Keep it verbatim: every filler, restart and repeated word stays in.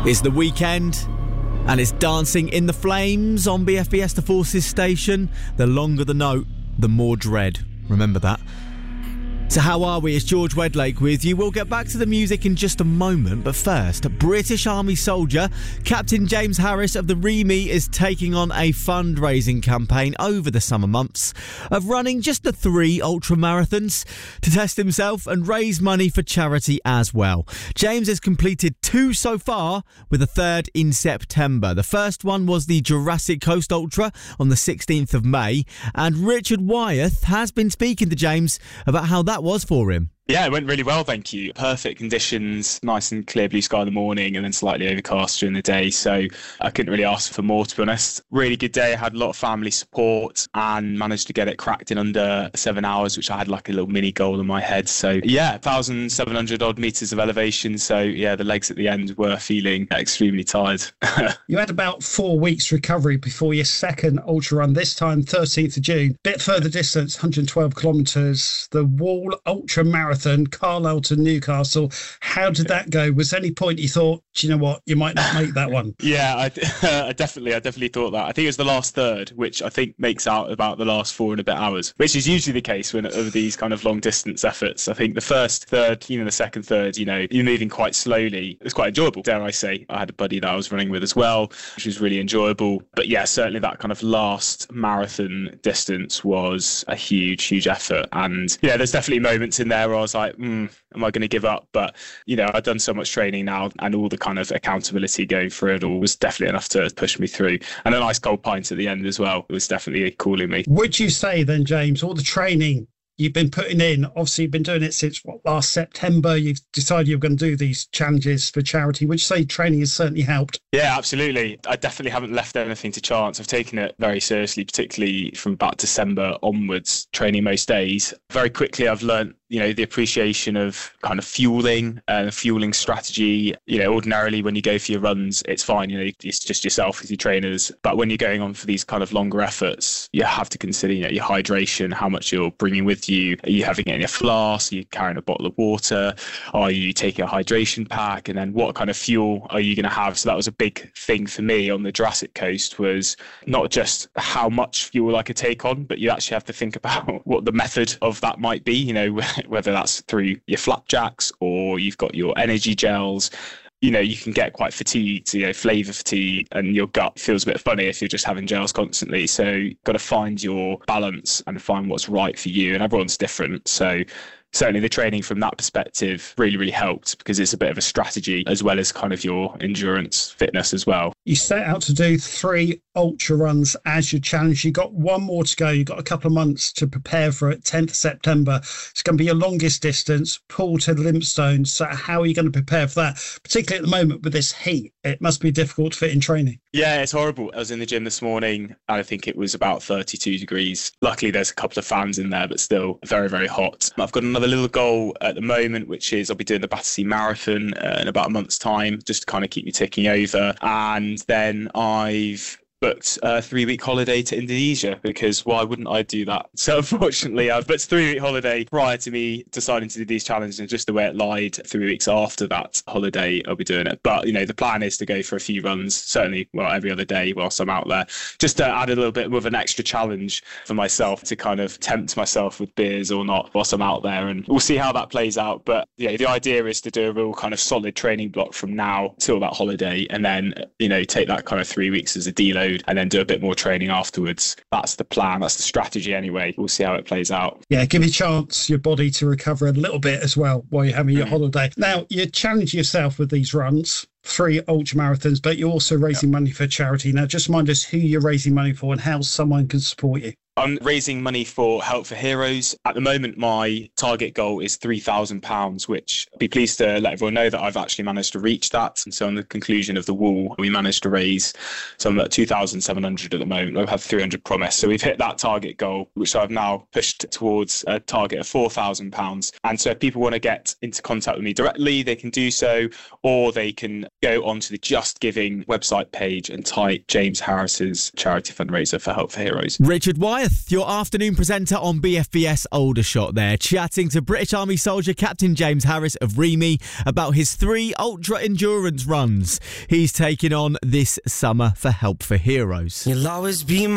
It's the weekend and it's Dancing in the Flames on B F B S The Forces station. The longer the note, the more dread. Remember that. So how are we? It's George Wedlake with you. We'll get back to the music in just a moment, but first, British Army soldier Captain James Harris of the R E M I is taking on a fundraising campaign over the summer months of running just the three ultra marathons to test himself and raise money for charity as well. James has completed two so far, with a third in September. The first one was the Jurassic Coast Ultra on the sixteenth of May, and Richard Wyeth has been speaking to James about how that was for him. Yeah, it went really well, thank you. Perfect conditions, nice and clear blue sky in the morning and then slightly overcast during the day. So I couldn't really ask for more, to be honest. Really good day. I had a lot of family support and managed to get it cracked in under seven hours, which I had like a little mini goal in my head. So yeah, one thousand seven hundred odd metres of elevation. So yeah, the legs at the end were feeling extremely tired. You had about four weeks recovery before your second ultra run, this time thirteenth of June. Bit further distance, one hundred twelve kilometres, the Wall Ultra Marathon. Carlisle to Newcastle. How did that go? Was there any point you thought, do you know what, you might not make that one? Yeah, I, uh, definitely, I definitely thought that. I think it was the last third, which I think makes out about the last four and a bit hours, which is usually the case when of these kind of long distance efforts. I think the first third, you know, the second third, you know, you're moving quite slowly. It was quite enjoyable, dare I say. I had a buddy that I was running with as well, which was really enjoyable. But yeah, certainly that kind of last marathon distance was a huge, huge effort. And yeah, there's definitely moments in there where I was like, mm, am I going to give up? But, you know, I've done so much training now and all the kind of accountability going through it all was definitely enough to push me through. And a nice cold pint at the end as well was definitely cooling me. Would you say then, James, all the training you've been putting in, obviously you've been doing it since what, last September, you've decided you're going to do these challenges for charity. Would you say training has certainly helped? Yeah, absolutely. I definitely haven't left anything to chance. I've taken it very seriously, particularly from about December onwards, training most days. Very quickly I've learned, you know, the appreciation of kind of fueling and fueling strategy. You know, ordinarily when you go for your runs, it's fine, you know, it's just yourself with your trainers. But when you're going on for these kind of longer efforts, you have to consider, you know, your hydration, how much you're bringing with you. Are you having it in your flask? Are you carrying a bottle of water? Are you taking a hydration pack? And then what kind of fuel are you going to have? So that was a big thing for me on the Jurassic Coast, was not just how much fuel I could take on, but you actually have to think about what the method of that might be, you know, whether that's through your flapjacks or you've got your energy gels. You know, you can get quite fatigued, you know, flavour fatigue, and your gut feels a bit funny if you're just having gels constantly. So you've got to find your balance and find what's right for you. And everyone's different. So certainly the training from that perspective really, really helped, because it's a bit of a strategy as well as kind of your endurance fitness as well. You set out to do three ultra runs as your challenge. You got one more to go. You've got a couple of months to prepare for it. tenth of September. It's going to be your longest distance, Poole to Lympstone. So how are you going to prepare for that? Particularly at the moment with this heat, it must be difficult to fit in training. Yeah, it's horrible. I was in the gym this morning and I think it was about thirty-two degrees. Luckily, there's a couple of fans in there, but still very, very hot. I've got another little goal at the moment, which is I'll be doing the Battersea Marathon uh, in about a month's time, just to kind of keep me ticking over. And then I've booked a three-week holiday to Indonesia, because why wouldn't I do that? So unfortunately, I've booked a three-week holiday prior to me deciding to do these challenges, and just the way it lied, three weeks after that holiday, I'll be doing it. But, you know, the plan is to go for a few runs, certainly, well, every other day whilst I'm out there, just to add a little bit of an extra challenge for myself to kind of tempt myself with beers or not whilst I'm out there. And we'll see how that plays out. But, yeah, the idea is to do a real kind of solid training block from now till that holiday, and then, you know, take that kind of three weeks as a deload, and then do a bit more training afterwards. That's the plan. That's the strategy anyway. We'll see how it plays out. Yeah, give you a chance, your body to recover a little bit as well while you're having your mm-hmm. holiday. Now, you challenge yourself with these runs, three ultra marathons, but you're also raising yep. money for charity. Now, just remind us who you're raising money for and how someone can support you. I'm raising money for Help for Heroes. At the moment, my target goal is three thousand pounds, which I'd be pleased to let everyone know that I've actually managed to reach that. And so on the conclusion of the wall, we managed to raise some at two thousand seven hundred at the moment. We've had three hundred promised. So we've hit that target goal, which I've now pushed towards a target of four thousand pounds. And so if people want to get into contact with me directly, they can do so, or they can go onto the Just Giving website page and type James Harris's charity fundraiser for Help for Heroes. Richard Wyeth Wyeth, your afternoon presenter on B F B S Aldershot there, chatting to British Army soldier Captain James Harris of Remy about his three ultra endurance runs he's taking on this summer for Help for Heroes. You'll always be my